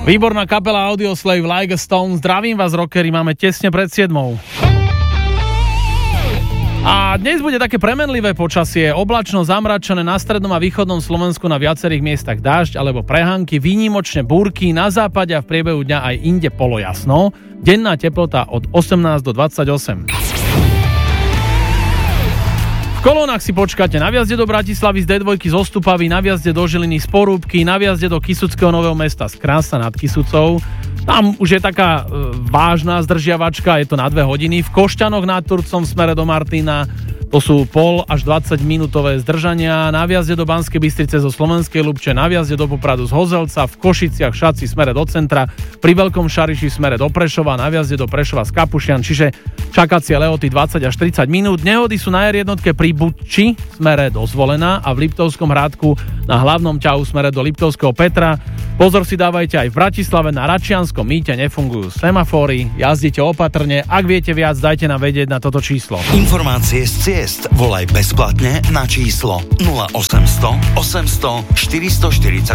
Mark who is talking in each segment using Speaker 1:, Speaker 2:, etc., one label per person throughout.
Speaker 1: Výborná kapela Audioslave Like a Stone. Zdravím vás, rockeri, máme tesne pred 7. A dnes bude také premenlivé počasie, oblačno zamračené na strednom a východnom Slovensku, na viacerých miestach dážď alebo prehánky, výnimočne búrky, na západe a v priebehu dňa aj inde polojasno. Denná teplota od 18 do 28. V kolónach si počkáte na vjazde do Bratislavy z D2 z Ostupavy, na vjazde do Žiliny z Porúbky, na vjazde do Kysuckého Nového Mesta z Krásna nad Kysucou. Tam už je taká vážna zdržiavačka, je to na 2 hodiny. V Košťanoch nad Turcom v smere do Martina to sú 0,5 až 20 minútové zdržania. Na vjazde do Banskej Bystrice zo Slovenskej Ľubče, na vjazde do Popradu z Hozelca, v Košiciach Šaci smere do centra, pri Veľkom Šariši smere do Prešova, na vjazde do Prešova z Kapušian, čiže čakacie lehoty 20 až 30 minút. Nehody sú na R1 pri Buči smere do Zvolena a v Liptovskom Hrádku na hlavnom ťahu smere do Liptovského Petra. Pozor si dávajte aj v Bratislave, na Račianskom mýte nefungujú semafóry, jazdite opatrne, ak viete viac, dajte nám vedieť na toto číslo.
Speaker 2: Informácie z ciest volaj bezplatne na číslo 0800 800 444.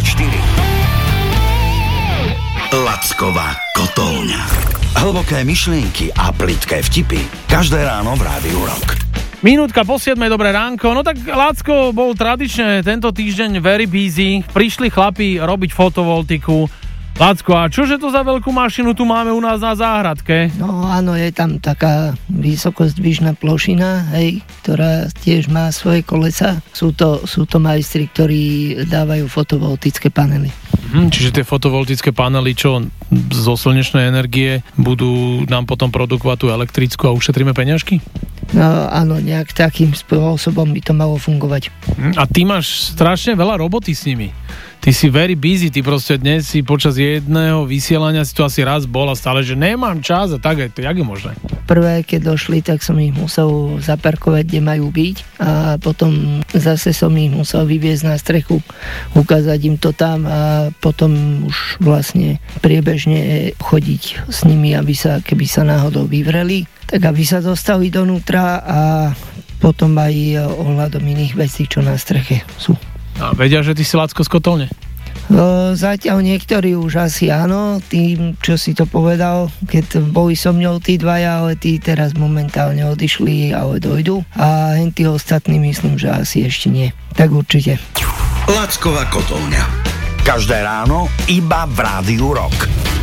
Speaker 2: Lacková kotolňa. Hlboké myšlienky a plitké vtipy každé ráno v Rádiu Rock.
Speaker 1: Minútka po 7, dobré ránko. No tak Lacko bol tradične tento týždeň very busy. Prišli chlapi robiť fotovoltiku. Lacko, a čože to za veľkú mašinu tu máme u nás na záhradke?
Speaker 3: No áno, je tam taká vysokozdvižná plošina, hej, ktorá tiež má svoje kolesa. Sú to majstri, ktorí dávajú fotovoltické panely.
Speaker 1: Čiže tie fotovoltické panely, čo zo slnečnej energie budú nám potom produkovať tú elektrickú a ušetríme peňažky?
Speaker 3: No áno, nejak takým spôsobom by to malo fungovať.
Speaker 1: A ty máš strašne veľa roboty s nimi. Ty si very busy, ty proste dnes si počas jedného vysielania si tu asi raz bol a stále, že nemám čas a tak, to jak je možné?
Speaker 3: Prvé, keď došli, tak som ich musel zaparkovať, kde majú byť a potom zase som ich musel vyviezť na strechu, ukázať im to tam a potom už vlastne priebežne chodiť s nimi, aby sa, keby sa náhodou vyvreli, tak aby sa dostali donútra a potom aj ohľadom iných vecí, čo na streche sú.
Speaker 1: A vedia, že ty si Lacko z kotolne?
Speaker 3: Zatiaľ niektorí už asi áno, tým, čo si to povedal, keď boli so mňou tí dvaja, ale tí teraz momentálne odišli, ale dojdu a tí ostatní myslím, že asi ešte nie. Tak určite.
Speaker 2: Lacková kotolňa. Každé ráno iba v Rádiu Rock.